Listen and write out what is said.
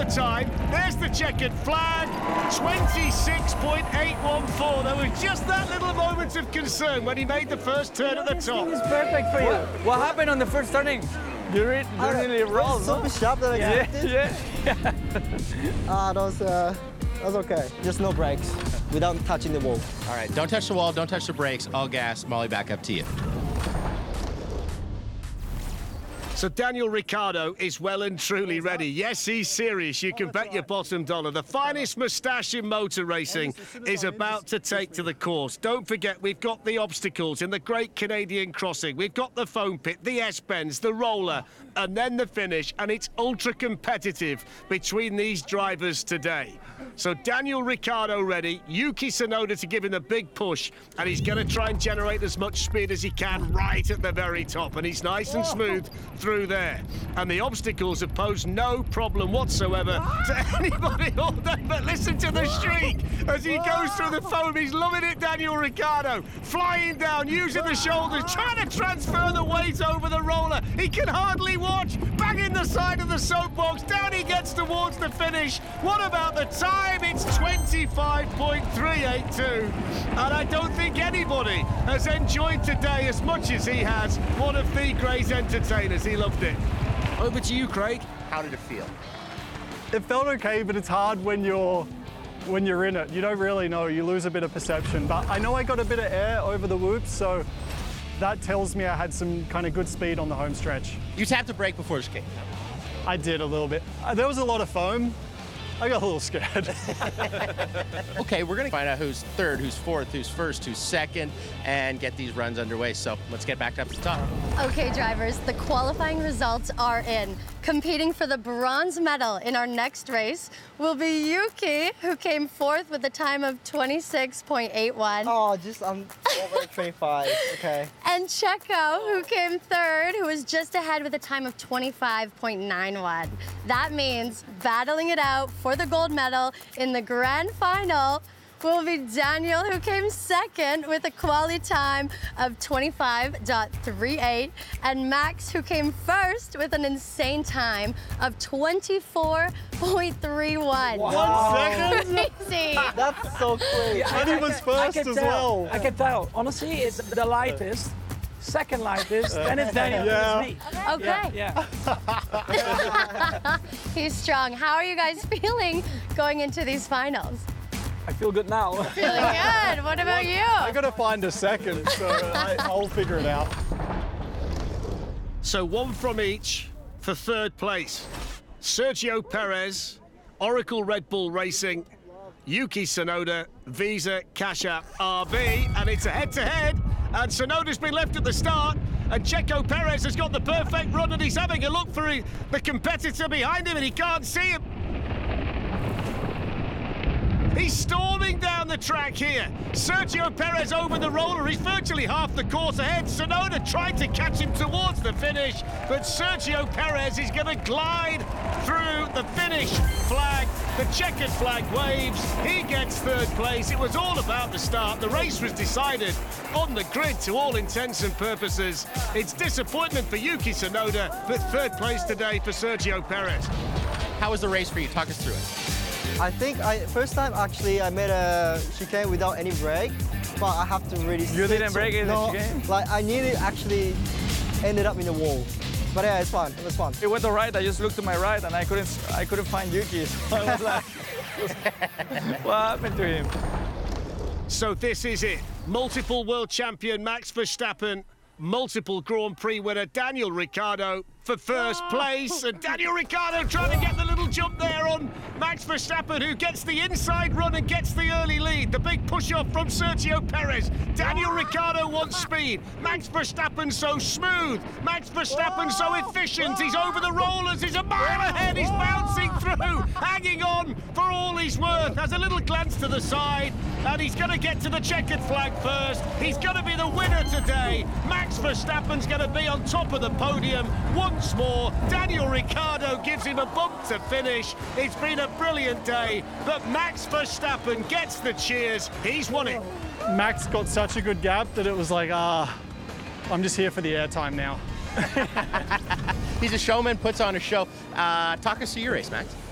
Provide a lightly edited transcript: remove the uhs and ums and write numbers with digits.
the time. There's the checkered flag, 26.814. There was just that little moment of concern when he made the first turn at the top. It's perfect for you. What happened on the first turning? You really rolled, super sharp than expected. That was okay. Just no brakes without touching the wall. All right, don't touch the wall, don't touch the brakes, all gas. Molly, back up to you. So Daniel Ricciardo is well and truly ready. Yes, he's serious. You can bet your bottom dollar. The finest moustache in motor racing is about to take to the course. Don't forget, we've got the obstacles in the Great Canadian Crossing. We've got the foam pit, the S-bends, the roller, and then the finish. And it's ultra competitive between these drivers today. So Daniel Ricciardo ready, Yuki Tsunoda to give him a big push, and he's going to try and generate as much speed as he can right at the very top, and he's nice and smooth through there. And the obstacles have posed no problem whatsoever to anybody all day, but listen to the shriek as he goes through the foam. He's loving it, Daniel Ricciardo, flying down, using the shoulders, trying to transfer the weight over the roller. He can hardly watch, banging the side of the soapbox, down he gets towards the finish. What about the time? It's 25.382, and I don't think anybody has enjoyed today as much as he has. One of the great entertainers. He loved it. Over to you, Craig. How did it feel? It felt okay, but it's hard when you're in it. You don't really know. You lose a bit of perception. But I know I got a bit of air over the whoops, so that tells me I had some kind of good speed on the home stretch. You tapped the brake before this came. I did a little bit. There was a lot of foam. I got a little scared. Okay, we're going to find out who's third, who's fourth, who's first, who's second, and get these runs underway. So let's get back up to the top. Okay, drivers, the qualifying results are in. Competing for the bronze medal in our next race will be Yuki, who came fourth with a time of 26.81. Oh, I'm over 25, okay. And Checo, who came third, who was just ahead with a time of 25.91. That means battling it out for the gold medal in the grand final will be Daniel, who came second with a quality time of 25.38, and Max, who came first with an insane time of 24.31. Wow. 1 second? Crazy. That's so quick. And he was first as well. I can tell. Honestly, it's the lightest. Second lightest, then it's Daniel, then it's me. Okay. Yeah. He's strong. How are you guys feeling going into these finals? I feel good now. Feeling good. What about you? I got to find a second, so I'll figure it out. So one from each for third place. Sergio Perez, Oracle Red Bull Racing, Yuki Tsunoda, Visa Cash App RB, and it's a head-to-head. And Tsunoda's been left at the start, and Checo Perez has got the perfect run, and he's having a look for the competitor behind him, and he can't see him. He's storming down the track here. Sergio Perez over the roller. He's virtually half the course ahead. Tsunoda tried to catch him towards the finish, but Sergio Perez is going to glide through the finish flag. The checkered flag waves. He gets third place. It was all about the start. The race was decided on the grid to all intents and purposes. It's disappointment for Yuki Tsunoda, but third place today for Sergio Perez. How was the race for you? Talk us through it. I think first time actually I made a chicane without any brake, but I have to really. You didn't brake in the chicane? Like I nearly actually ended up in the wall. But yeah, it's fun. It was fun. It went all right. I just looked to my right and I couldn't find Yuki. So I was like, what happened to him? So this is it. Multiple world champion Max Verstappen, multiple Grand Prix winner Daniel Ricciardo for first place, and Daniel Ricciardo trying to get the little jump there on Max Verstappen, who gets the inside run and gets the early lead. The big push-off from Sergio Perez. Daniel Ricciardo wants speed. Max Verstappen so smooth. Max Verstappen so efficient. He's over the rollers. He's a mile ahead. He's bouncing through, hanging on for all he's worth. Has a little glance to the side, and he's going to get to the checkered flag first. He's going to be the winner today. Max Verstappen's going to be on top of the podium once more. Daniel Ricciardo gives him a bump to finish. It's been a brilliant day, but Max Verstappen gets the cheers. He's won it. Max got such a good gap that it was like, I'm just here for the airtime now. He's a showman, puts on a show. Talk us through your race, Max.